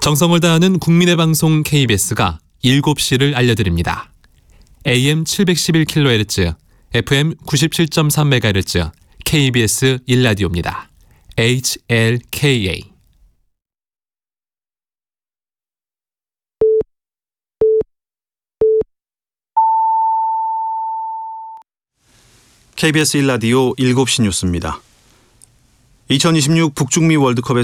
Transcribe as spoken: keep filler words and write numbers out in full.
정성을 다하는 국민의 방송 케이비에스가 일곱 시를 알려드립니다. 에이엠 칠백십일 킬로헤르츠, 에프엠 구십칠 점 삼 메가헤르츠, 케이비에스 일 라디오입니다. 에이치엘케이에이. 케이비에스 일 라디오 일곱 시 뉴스입니다. 이천이십육 북중미 월드컵의